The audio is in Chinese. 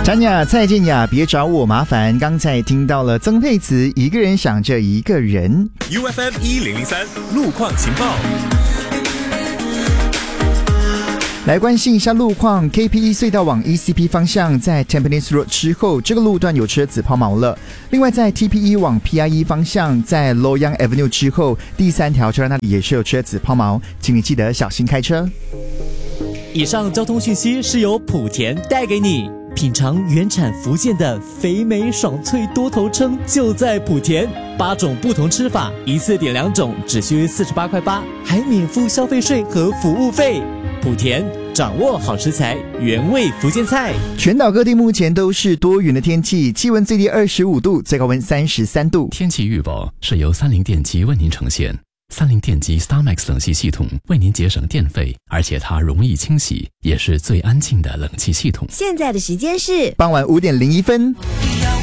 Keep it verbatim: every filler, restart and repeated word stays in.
詹雅、蔡健雅，别找我麻烦。刚才听到了曾沛慈一个人想着一个人。 U F M 一零零三路况情报。 来关心一下路况 ，K P E 隧道往 E C P 方向，在 Tampines Road 之后，这个路段有车子抛锚了。另外，在 T P E 往 P I E 方向，在 Loyang Avenue 之后，第三条车那里也是有车子抛锚，请你记得小心开车。 以上交通讯息是由莆田带给你。品尝原产福建的肥美爽脆多头称，就在莆田。八种不同吃法，一次点两种，只需四十八块八，还免付消费税和服务费。莆田，掌握好食材，原味福建菜。 全岛各地目前都是多云的天气，气温最低二十五度，最高温三十三度。 天气预报是由三菱电机为您呈现。三菱电机 StarMax 冷气系统为您节省电费，而且它容易清洗，也是最安静的冷气系统。 现在的时间是傍晚五点零一分。